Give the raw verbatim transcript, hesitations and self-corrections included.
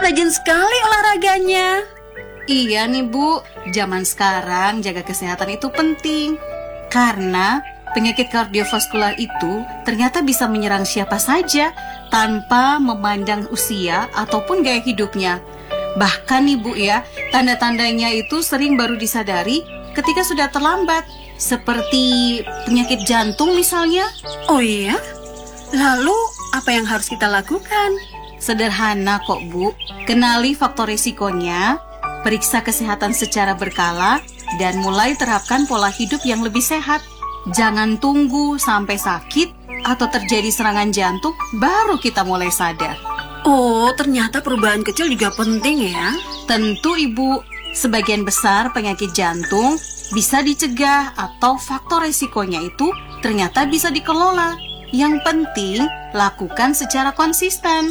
rajin sekali olahraganya. Iya nih Bu, zaman sekarang jaga kesehatan itu penting. Karena penyakit kardiovaskular itu ternyata bisa menyerang siapa saja tanpa memandang usia ataupun gaya hidupnya. Bahkan nih Bu ya, tanda-tandanya itu sering baru disadari ketika sudah terlambat. Seperti penyakit jantung misalnya. Oh iya? Lalu apa yang harus kita lakukan? Sederhana kok Bu, kenali faktor risikonya, periksa kesehatan secara berkala, dan mulai terapkan pola hidup yang lebih sehat. Jangan tunggu sampai sakit atau terjadi serangan jantung, baru kita mulai sadar. Oh, ternyata perubahan kecil juga penting ya. Tentu Ibu, sebagian besar penyakit jantung bisa dicegah atau faktor risikonya itu ternyata bisa dikelola. Yang penting, lakukan secara konsisten.